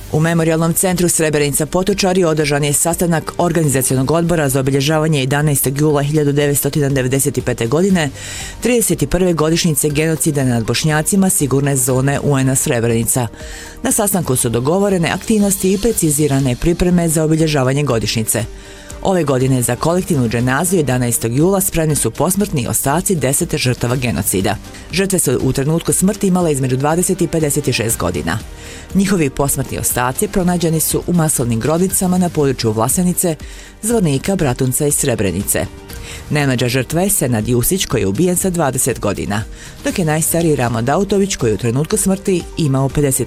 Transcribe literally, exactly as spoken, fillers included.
U Memorijalnom centru Srebrenica Potočari održan je sastanak Organizacionog odbora za obilježavanje jedanaestog jula hiljadu devetsto devedeset pete. godine, trideset prve godišnjice genocida nad Bošnjacima sigurne zone U N-a Srebrenica. Na sastanku su dogovorene aktivnosti i precizirane pripreme za obilježavanje godišnjice. Ove godine za kolektivnu dženaziju jedanaestog jula spremni su posmrtni ostaci deset žrtava genocida. Žrtve su u trenutku smrti imale između dvadeset i pedeset šest godina. Njihovi posmrtni ostaci pronađeni su u masovnim grobnicama na području Vlasenice, Zvornika, Bratunca i Srebrenice. Najmlađa žrtva je Senad Jusić koji je ubijen sa dvadeset godina, dok je najstariji Ramo Dautović koji je u trenutku smrti imao pedeset